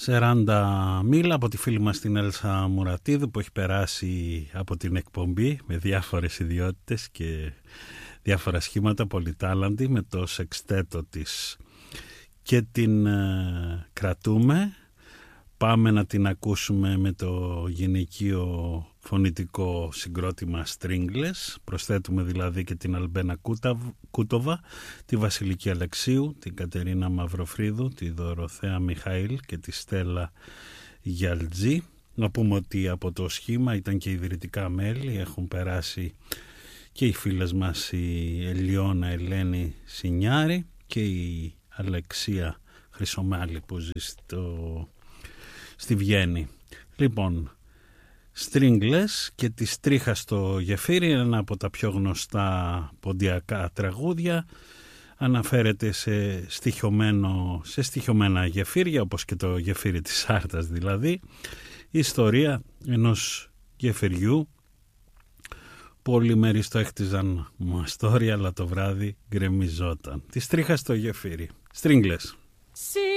40 μίλα από τη φίλη μας την Έλσα Μουρατίδου, που έχει περάσει από την εκπομπή με διάφορες ιδιότητες και διάφορα σχήματα, πολυτάλαντη, με το σεξτέτο της και την κρατούμε. Πάμε να την ακούσουμε με το γυναικείο φωνητικό συγκρότημα Stringless. Προσθέτουμε δηλαδή και την Αλμπένα Κούτοβα, τη Βασιλική Αλεξίου, την Κατερίνα Μαυροφρίδου, τη Δωροθέα Μιχαήλ και τη Στέλλα Γιαλτζή. Να πούμε ότι από το σχήμα ήταν και ιδρυτικά μέλη, έχουν περάσει και οι φίλες μας η Ελιώνα Ελένη Σινιάρη και η Αλεξία Χρυσομάλη που ζει στη Βιέννη. Λοιπόν, Stringless και τη Τρίχα στο γεφύρι, ένα από τα πιο γνωστά ποντιακά τραγούδια, αναφέρεται σε στοιχειωμένα γεφύρια, όπως και το γεφύρι της Άρτας δηλαδή, η ιστορία ενός γεφυριού που όλοι μέρες το έχτιζαν μαστόρια, αλλά το βράδυ γκρεμιζόταν. Τη Τρίχα στο γεφύρι. Stringless.